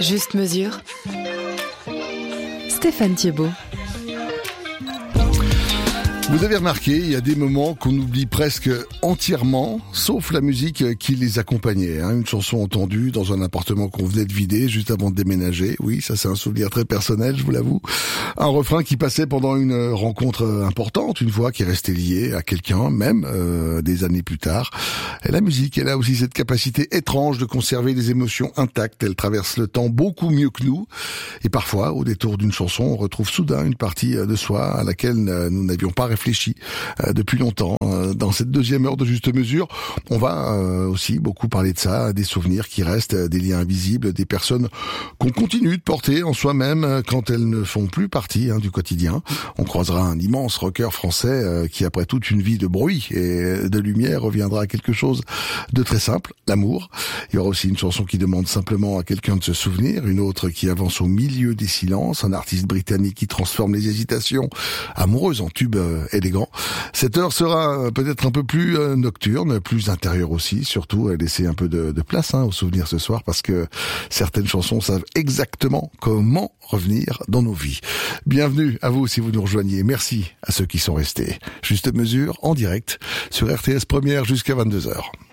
Juste mesure. Stéphane Thiebaud. Vous avez remarqué, il y a des moments qu'on oublie presque entièrement, sauf la musique qui les accompagnait. Une chanson entendue dans un appartement qu'on venait de vider juste avant de déménager. Oui, ça c'est un souvenir très personnel, je vous l'avoue. Un refrain qui passait pendant une rencontre importante, une voix qui est restée liée à quelqu'un, même des années plus tard. Et la musique, elle a aussi cette capacité étrange de conserver des émotions intactes. Elle traverse le temps beaucoup mieux que nous. Et parfois, au détour d'une chanson, on retrouve soudain une partie de soi à laquelle nous n'avions pas réfléchi depuis longtemps. Dans cette deuxième heure de Juste Mesure, on va aussi beaucoup parler de ça, des souvenirs qui restent, des liens invisibles, des personnes qu'on continue de porter en soi-même quand elles ne font plus partie du quotidien. On croisera un immense rocker français qui, après toute une vie de bruit et de lumière, reviendra à quelque chose de très simple, l'amour. Il y aura aussi une chanson qui demande simplement à quelqu'un de se souvenir, une autre qui avance au milieu des silences, un artiste britannique qui transforme les hésitations amoureuses en tubes élégants. Cette heure sera peut-être un peu plus nocturne, plus intérieure aussi, surtout laisser un peu de place aux souvenirs ce soir, parce que certaines chansons savent exactement comment revenir dans nos vies. Bienvenue à vous si vous nous rejoignez. Merci à ceux qui sont restés. Juste Mesure en direct sur RTS Première jusqu'à 22h.